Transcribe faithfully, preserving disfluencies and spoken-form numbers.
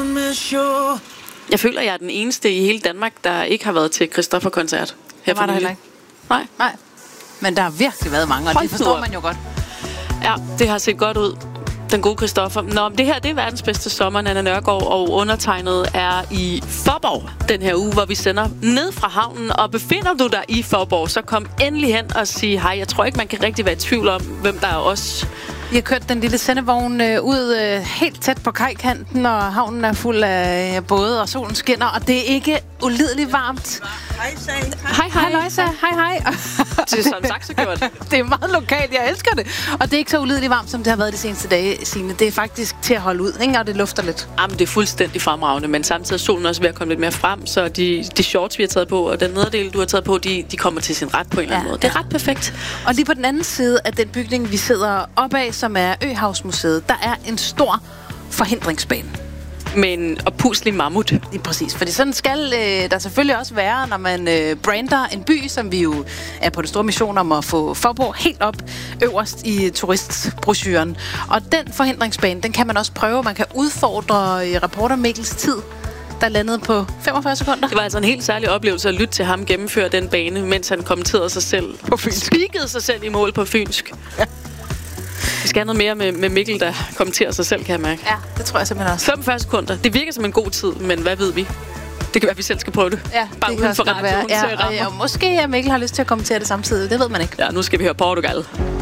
Jeg føler, jeg er den eneste i hele Danmark, der ikke har været til Christoffer-koncert. Det var der heller ikke. Nej. Nej. Men der har virkelig været mange, og Hold det forstår nu. man jo godt. Ja, det har set godt ud. Den gode Christoffer. Nå, det her, det er verdens bedste sommer, Nanna Nørgaard, og undertegnet er i Faaborg den her uge, hvor vi sender ned fra havnen. Og befinder du dig i Faaborg, så kom endelig hen og sig hej. Jeg tror ikke, man kan rigtig være i tvivl om, hvem der er os. Vi har kørt den lille sendevogn øh, ud øh, helt tæt på kajkanten, og havnen er fuld af øh, både, og solen skinner, og det er ikke ulideligt varmt. Hej, hej. Hej, Løjsa. Hej, hej. Det er som sagt så gjort. Det er meget lokalt, jeg elsker det. Og det er ikke så ulideligt varmt, som det har været de seneste dage, Signe. Det er faktisk til at holde ud, ikke? Og det lufter lidt. Jamen, det er fuldstændig fremragende, men samtidig er solen også ved at komme lidt mere frem, så de, de shorts, vi har taget på, og den nederdel, du har taget på, de, de kommer til sin ret på en eller anden Ja, måde. Det er ja. ret perfekt. Og lige på den anden side af den bygning, vi sidder op af, som er Øhavsmuseet, der er en stor forhindringsbane. med en oppuslig mammut. Lige præcis, fordi sådan skal øh, der selvfølgelig også være, når man øh, brander en by, som vi jo er på det store mission om at få Faaborg helt op øverst i turistbrochuren. Og den forhindringsbane, den kan man også prøve. Man kan udfordre øh, reporter Mikkels tid, der landede på femogfyrre sekunder. Det var altså en helt særlig oplevelse at lytte til ham gennemføre den bane, mens han kommenterede sig selv På fynsk. Spikede sig selv i mål på fynsk. Ja. Vi skal have noget mere med, med Mikkel, der kommenterer sig selv, kan jeg mærke. Ja, det tror jeg simpelthen også. femogfyrre sekunder. Det virker som en god tid, men hvad ved vi? Det kan være, at vi selv skal prøve det. Ja, Bare det uden kan også for godt være. radioens Ja, og, rammer. og måske at Mikkel har lyst til at kommentere det samtidig. Det ved man ikke. Ja, nu skal vi høre Portugal.